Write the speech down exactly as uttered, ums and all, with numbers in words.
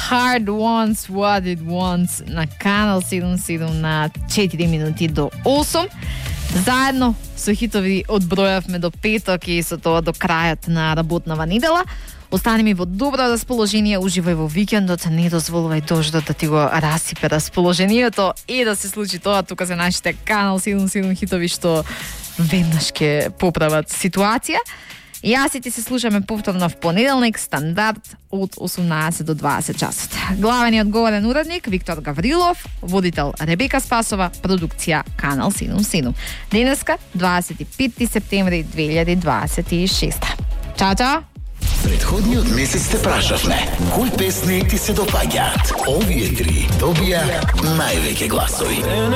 Heart Wants What It Wants на Канал седум седум на четири минути до осум. Заедно со хитови одбројавме до петок и со тоа до крајот на работнава недела. Остани ми во добро расположение, уживај во викендот, не дозволувај дождот да ти го расипе расположението и да се случи тоа. Тука се нашите Канал седум седум хитови што веднаш ќе поправат ситуација. Јас и ти се слушаме повторно в понеделник, стандард од осумнаесет до дваесет часот. Главен и одговорен уредник Виктор Гаврилов, водител Ребека Спасова, продукција Канал седум седум. Денеска дваесет и пети септември две илјади дваесет и шеста. Чао, чао! Предходниот месец те прашавме кои песни ти се допаѓаат. Овие три добија највеќе гласови.